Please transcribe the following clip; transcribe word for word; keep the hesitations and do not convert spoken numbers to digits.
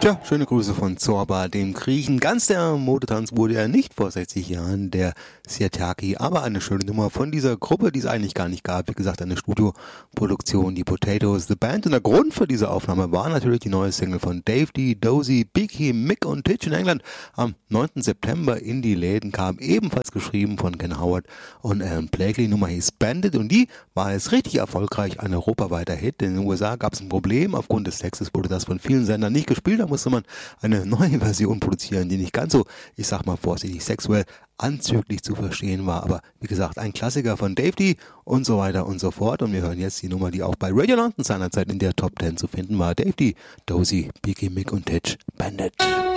Tja, schöne Grüße von Zorba, dem Griechen. Ganz der Modetanz wurde ja nicht vor sechzig Jahren, der Sirtaki, aber eine schöne Nummer von dieser Gruppe, die es eigentlich gar nicht gab. Wie gesagt, eine Studioproduktion, die Potatoes, The Band. Und der Grund für diese Aufnahme war natürlich die neue Single von Dave D, Dozy, Beaky, Mick und Titch in England. Am neunten September in die Läden kam, ebenfalls geschrieben von Ken Howard und Alan Blakely. Die Nummer hieß Bandit und die war jetzt richtig erfolgreich, ein europaweiter Hit. In den U S A gab es ein Problem, aufgrund des Textes wurde das von vielen Sendern nicht gespielt. Da musste man eine neue Version produzieren, die nicht ganz so, ich sag mal vorsichtig, sexuell anzüglich zu verstehen war. Aber wie gesagt, ein Klassiker von Dave D und so weiter und so fort. Und wir hören jetzt die Nummer, die auch bei Radio London seinerzeit in der Top Ten zu finden war. Dave D, Dozy, Beaky, Mick und Titch, Bandit.